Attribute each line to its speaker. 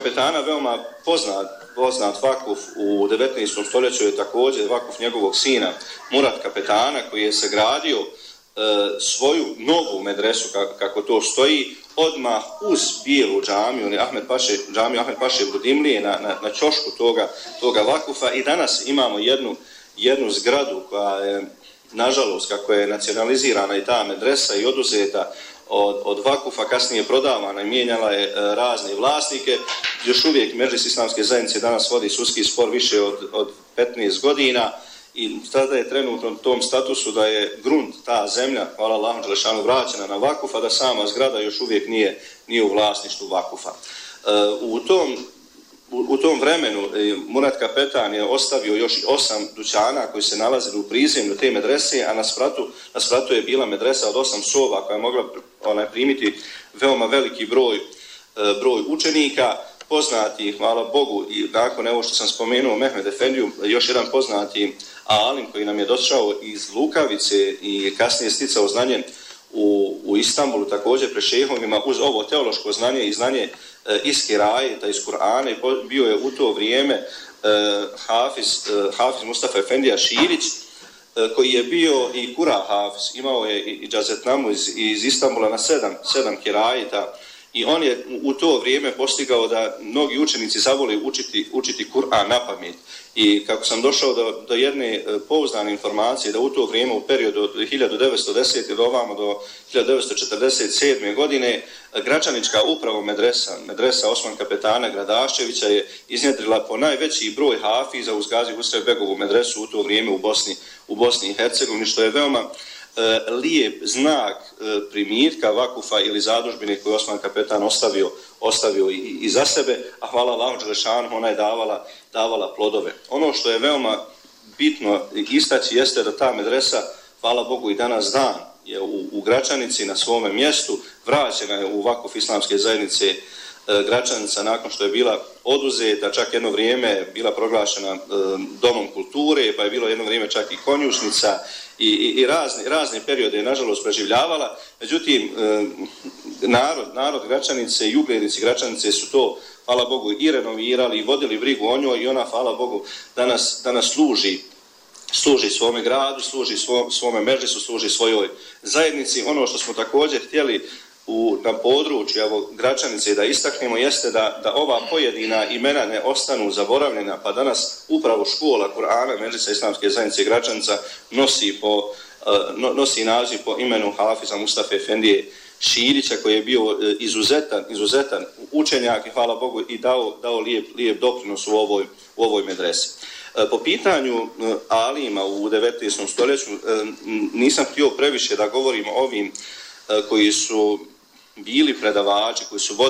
Speaker 1: kapetana veoma poznat vakuf u 19. stoljeću je također vakuf njegovog sina Murat Kapetana, koji je sagradio svoju novu medresu, kako to stoji, odmah uz bijelu džamiju, džamiju Ahmed Paše Budimlije na ćošku toga vakufa, i danas imamo jednu zgradu koja je, nažalost, kako je nacionalizirana i ta medresa i oduzeta od vakufa, kasnije prodavana i mijenjala je razne vlasnike. Još uvijek Medžlis Islamske zajednice danas vodi sudski spor više od 15 godina i tada je trenutno u tom statusu da je grunt, ta zemlja, hvala Allahu dželešanu, vraćena na vakuf, a da sama zgrada još uvijek nije u vlasništvu vakufa. U tom vremenu Murat Kapetan je ostavio još 8 dućana koji se nalazili u prizemlju te medrese, a na spratu je bila medresa od 8 soba koja je mogla primiti veoma veliki broj učenika. Poznati, hvala Bogu, i nakon evo što sam spomenuo Mehmed Efendiju, još jedan poznati alim koji nam je došao iz Lukavice i kasnije sticao znanje u Istanbulu, također pre šehovima, uz ovo teološko znanje i znanje iz Kirajeta, iz Kur'ana, bio je u to vrijeme Hafiz Mustafa Efendija Širić, koji je bio i Kura Hafiz, imao je i džazetnamu iz Istanbula na 7 Kirajeta, i on je u to vrijeme postigao da mnogi učenici zavole učiti Kur'an na pamet. I kako sam došao do jedne pouzdane informacije da u to vrijeme, u periodu od 1910. do ovamo do 1947. godine, Gračanička upravo medresa Osman Kapetana Gradaščevića je iznjedrila po najveći broj hafiza uz Gazi Husrev Begovu medresu u to vrijeme u Bosni i Hercegovini, što je veoma lijep znak primitka vakufa ili zadužbine koju Osman Kapetan ostavio i za sebe, a hvala Allahu dželešanu, ona je davala plodove. Ono što je veoma bitno istaći jeste da ta medresa, hvala Bogu, i danas dan je u Gračanici na svome mjestu, vraćena je u vakuf Islamske zajednice Gračanica nakon što je bila oduzeta, čak jedno vrijeme bila proglašena domom kulture, pa je bilo jedno vrijeme čak i konjušnica i razne periode je nažalost preživljavala. Međutim, narod Gračanice i uglednici Gračanice su to, hvala Bogu, i renovirali i vodili brigu o njoj, i ona, hvala Bogu, danas služi svome gradu, služi svome medžlisu, služi svojoj zajednici. Ono što smo također htjeli na području Gračanice da istaknemo jeste da ova pojedina imena ne ostanu zaboravljena, pa danas upravo škola Kur'ana Medžlisa Islamske zajednice Gračanica nosi naziv po imenu Hafiza Mustafa Efendije Širića, koji je bio izuzetan učenjak i hvala Bogu i dao lijep doprinos u ovoj medresi. Po pitanju alima u 19. stoljeću nisam htio previše da govorim o ovim koji su bili predavači, koji su